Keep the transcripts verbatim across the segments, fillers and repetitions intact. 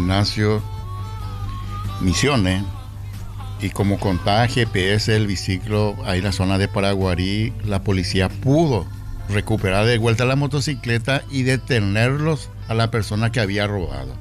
Ignacio Misiones, y como contaba G P S el biciclo ahí en la zona de Paraguarí, la policía pudo recuperar de vuelta la motocicleta y detenerlos a la persona que había robado.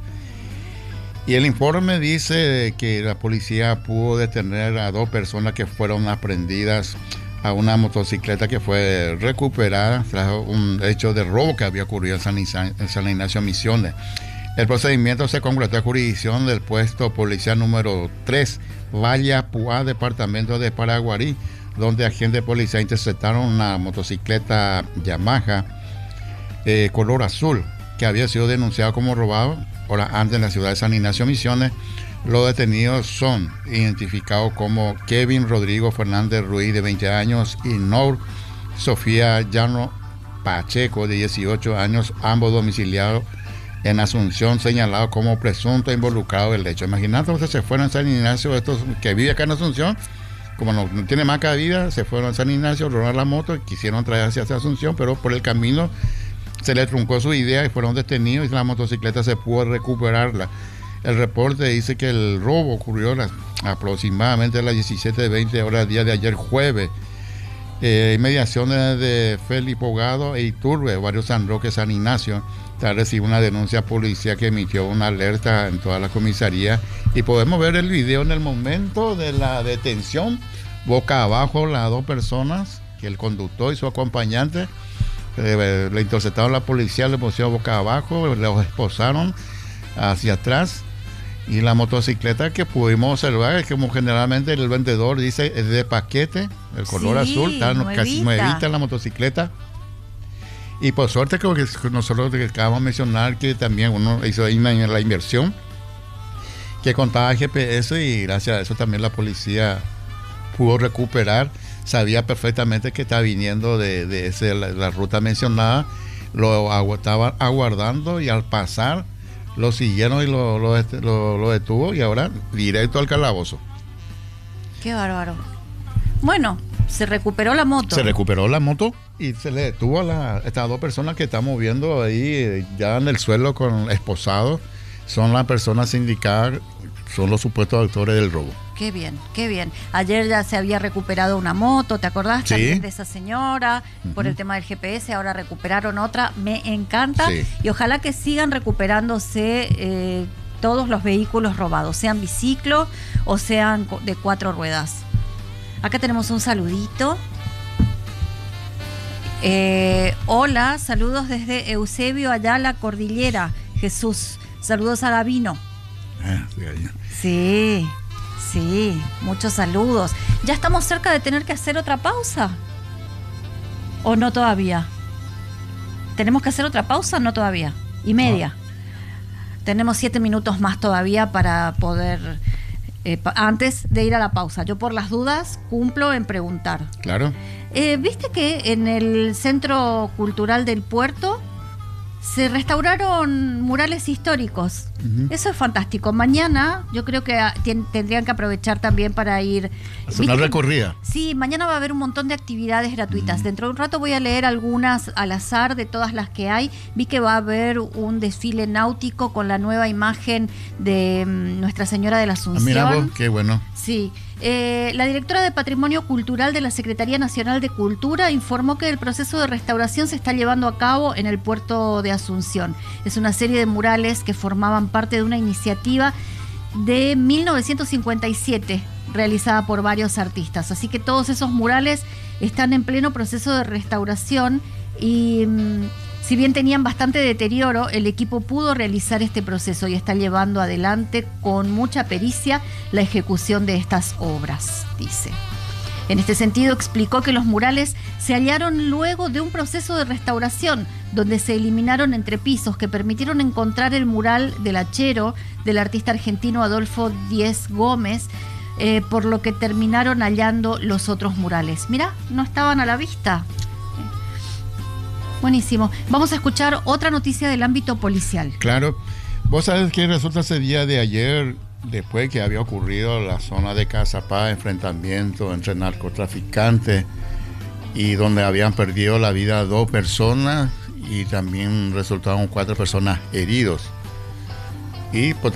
Y el informe dice que la policía pudo detener a dos personas que fueron aprehendidas a una motocicleta que fue recuperada tras un hecho de robo que había ocurrido en San, Isa- en San Ignacio Misiones. El procedimiento se concretó en jurisdicción del puesto policial número tres, Valle Apuá, departamento de Paraguarí, donde agentes de policía interceptaron una motocicleta Yamaha eh, color azul que había sido denunciado como robado horas antes en la ciudad de San Ignacio Misiones. Los detenidos son identificados como Kevin Rodrigo Fernández Ruiz, de veinte años, y Nour Sofía Llano Pacheco, de dieciocho años, ambos domiciliados en Asunción, señalados como presuntos involucrados del hecho. Imagínate, ustedes se fueron a San Ignacio, estos que viven acá en Asunción, como no, no tiene más cabida, se fueron a San Ignacio, robaron la moto y quisieron traerse hacia Asunción, pero por el camino se les truncó su idea y fueron detenidos y la motocicleta se pudo recuperarla. El reporte dice que el robo ocurrió las, aproximadamente a las diecisiete veinte horas día de ayer jueves, eh, inmediaciones de Félix Bogado e Iturbe, barrio San Roque, San Ignacio. Recibió una denuncia policial que emitió una alerta en toda la comisaría y podemos ver el video en el momento de la detención, boca abajo las dos personas, que el conductor y su acompañante, eh, le interceptaron la policía, le pusieron boca abajo, los esposaron hacia atrás, y la motocicleta que pudimos observar es como generalmente el vendedor dice es de paquete, el color sí, azul, está nuevita. casi nuevita la motocicleta. Y por suerte creo que nosotros acabamos de mencionar que también uno hizo ahí la inversión que contaba G P S y gracias a eso también la policía pudo recuperar, sabía perfectamente que estaba viniendo de, de ese, la, la ruta mencionada, lo agu- estaban aguardando y al pasar lo siguieron y lo, lo, lo, lo detuvo y ahora directo al calabozo. Qué bárbaro. Bueno, se recuperó la moto. Se recuperó la moto y se le detuvo a la, estas dos personas que estamos viendo ahí eh, ya en el suelo con esposados. Son las personas indicadas, son los supuestos autores del robo. Qué bien, qué bien. Ayer ya se había recuperado una moto, ¿te acordás? Sí. También de esa señora, Uh-huh. por el tema del G P S, ahora recuperaron otra. Me encanta. Sí. Y ojalá que sigan recuperándose eh, todos los vehículos robados, sean biciclo o sean co- de cuatro ruedas. Acá tenemos un saludito. Eh, hola, saludos desde Eusebio Ayala, Cordillera. Jesús, saludos a Gavino. Ah, sí, ahí. Sí, sí, muchos saludos. ¿Ya estamos cerca de tener que hacer otra pausa? ¿O no todavía? ¿Tenemos que hacer otra pausa? No todavía. Y media. No. Tenemos siete minutos más todavía para poder... Eh, pa- antes de ir a la pausa. Yo por las dudas cumplo en preguntar. Claro. Eh, ¿Viste que en el Centro Cultural del Puerto se restauraron murales históricos? Uh-huh. Eso es fantástico. Mañana yo creo que ah, tien- tendrían que aprovechar también para ir... Es una ¿Viste? recorrida. Sí, mañana va a haber un montón de actividades gratuitas. Uh-huh. Dentro de un rato voy a leer algunas al azar de todas las que hay. Vi que va a haber un desfile náutico con la nueva imagen de mm, Nuestra Señora de la Ah, Asunción. mira vos, qué bueno. Sí, eh, la directora de Patrimonio Cultural de la Secretaría Nacional de Cultura informó que el proceso de restauración se está llevando a cabo en el puerto de Asunción. Es una serie de murales que formaban parte de una iniciativa de mil novecientos cincuenta y siete realizada por varios artistas. Así que todos esos murales están en pleno proceso de restauración y... Mmm, si bien tenían bastante deterioro, el equipo pudo realizar este proceso y está llevando adelante con mucha pericia la ejecución de estas obras, dice. En este sentido, explicó que los murales se hallaron luego de un proceso de restauración, donde se eliminaron entrepisos que permitieron encontrar el mural del hachero del artista argentino Adolfo Díez Gómez, eh, por lo que terminaron hallando los otros murales. Mirá, no estaban a la vista. Buenísimo. Vamos a escuchar otra noticia del ámbito policial. Claro. Vos sabés que resulta ese día de ayer, después que había ocurrido en la zona de Cazapá, enfrentamiento entre narcotraficantes y donde habían perdido la vida dos personas y también resultaron cuatro personas heridos. Y